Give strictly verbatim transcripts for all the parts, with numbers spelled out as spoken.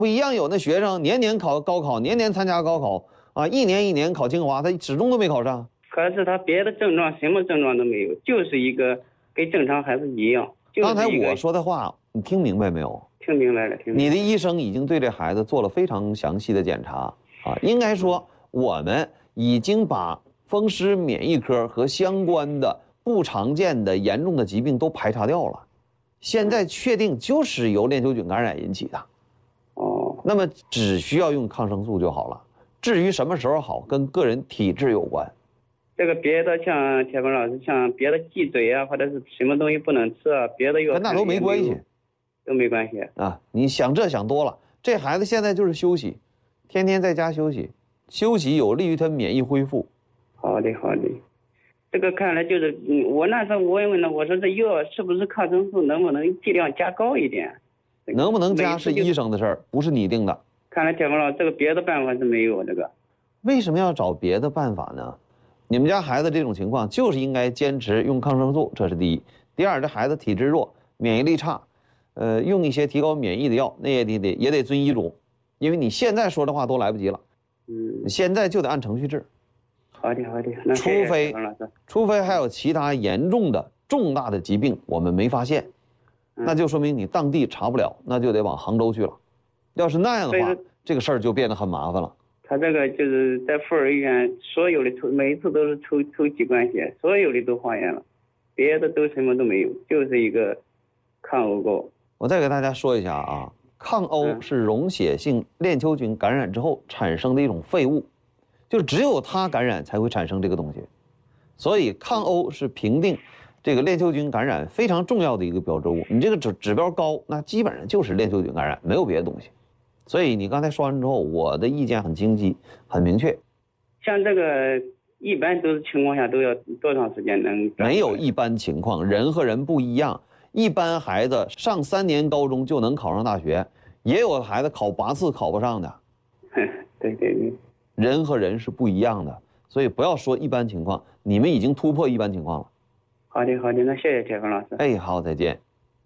不一样，有那学生年年考高考，年年参加高考啊，一年一年考清华，他始终都没考上。 可是他别的症状什么症状都没有，就是一个跟正常孩子一样。就是、 刚才我说的话，你听明白没有？ 听明白了，听明白了。 你的医生已经对这孩子做了非常详细的检查啊，应该说我们已经把风湿免疫科和相关的不常见的严重的疾病都排查掉了，现在确定就是由链球菌感染引起的。 哦， 那么只需要用抗生素就好了。至于什么时候好，跟个人体质有关。 这个别的像铁坤老师，像别的忌嘴啊，或者是什么东西不能吃啊，别的药跟那都没关系， 都没关系啊！你想这想多了。这孩子现在就是休息，天天在家休息，休息有利于他免疫恢复。 好的，好的。这个看来就是，嗯，我那时候我问了，我说这药是不是抗生素能不能剂量加高一点？ 能不能加是医生的事儿，不是你定的。 看来铁坤老师这个别的办法是没有这个。 为什么要找别的办法呢？你们家孩子这种情况就是应该坚持用抗生素，这是第一。第二，这孩子体质弱，免疫力差，呃，用一些提高免疫的药，那也得得也得遵医嘱，因为你现在说的话都来不及了。 嗯， 现在就得按程序治。 好的，好的。那除非除非还有其他严重的重大的疾病我们没发现，那就说明你当地查不了，那就得往杭州去了。要是那样的话，这个事儿就变得很麻烦了。 他这个就是在妇儿医院，所有的抽每一次都是抽抽器官血，所有的都化验了，别的都什么都没有，就是一个抗欧高。 我再给大家说一下啊，抗欧是溶血性链球菌感染之后产生的一种废物，就只有它感染才会产生这个东西，所以抗欧是评定这个链球菌感染非常重要的一个标志物。你这个指指标高，那基本上就是链球菌感染，没有别的东西。所以你刚才说完之后，我的意见很清晰，很明确。 像这个一般都是情况下都要多长时间能？ 没有一般情况，人和人不一样。一般孩子上三年高中就能考上大学，也有孩子考八次考不上的。 对对对， 人和人是不一样的，所以不要说一般情况，你们已经突破一般情况了。 好的好的，那谢谢铁坤老师。 哎，好，再见。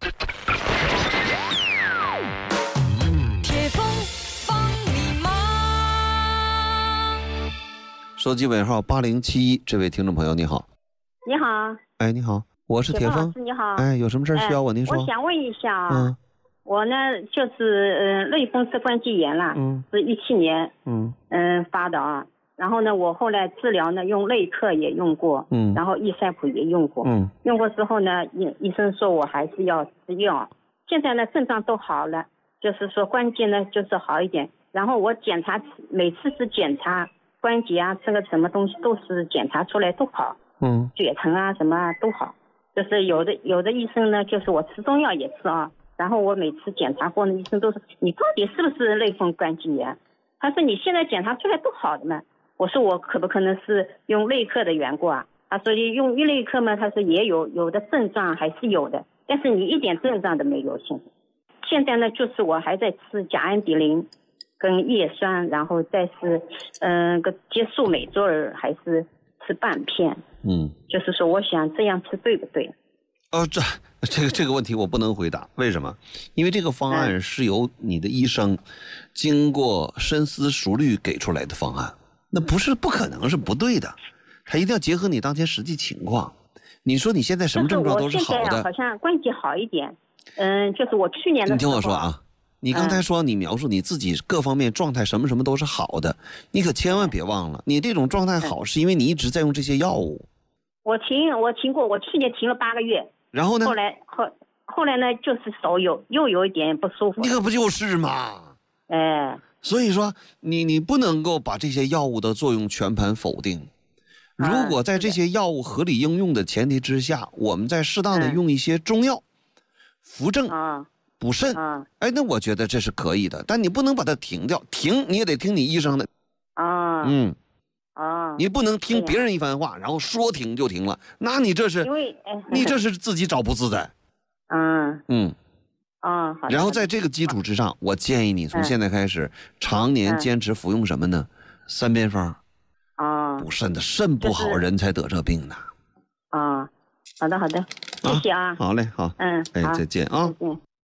手机尾号八零七一，这位听众朋友你好。 你好。 哎，你好，我是铁峰。 你好。 哎，有什么事需要我？您说。 我想问一下啊， 嗯， 我呢就是呃类风湿关节炎了， 嗯， 是一七年， 嗯嗯、呃、发的啊。然后呢，我后来治疗呢，用内克也用过， 嗯， 然后益塞普也用过， 嗯， 用过之后呢，医医生说我还是要吃药。现在呢，症状都好了，就是说关节呢就是好一点。然后我检查每次是检查。关节啊，吃个什么东西都是检查出来都好， 嗯，血疼啊什么啊都好。就是有的有的医生呢，就是我吃中药也吃啊，然后我每次检查过呢，医生都说你到底是不是类风关节炎？他说你现在检查出来都好的嘛。我说我可不可能是用内克的缘故啊？他说用内克嘛，他说也有有的症状还是有的，但是你一点症状都没有现在。现在呢，就是我还在吃甲氨比林。跟叶酸，然后再是，嗯、呃，个接束美唑尔还是吃半片， 嗯， 就是说，我想这样吃对不对？ 哦，这这个这个问题我不能回答，为什么？因为这个方案是由你的医生经过深思熟虑给出来的方案，那不是不可能是不对的，他一定要结合你当前实际情况。你说你现在什么症状都是好的？ 我现在好像关节好一点，嗯，就是我去年的时候。 你听我说啊。你刚才说你描述你自己各方面状态什么什么都是好的，你可千万别忘了，你这种状态好是因为你一直在用这些药物。 我停，我停过，我去年停了八个月。 然后呢？ 后来后后来呢，就是手有又有一点不舒服。 你可不就是嘛？ 哎。 所以说你你不能够把这些药物的作用全盘否定。如果在这些药物合理应用的前提之下，我们再适当的用一些中药扶正。 啊。 补肾，哎，那我觉得这是可以的，但你不能把它停掉，停你也得听你医生的， 啊， 嗯， 啊， 你不能听别人一番话，然后说停就停了，那你这是， 因为你这是自己找不自在， 嗯嗯， 啊，好。 然后在这个基础之上，我建议你从现在开始常年坚持服用什么呢？三边方， 啊， 补肾的，肾不好人才得这病呢， 啊，好的好的，谢谢啊， 好嘞，好， 嗯， 哎，再见啊。 再见。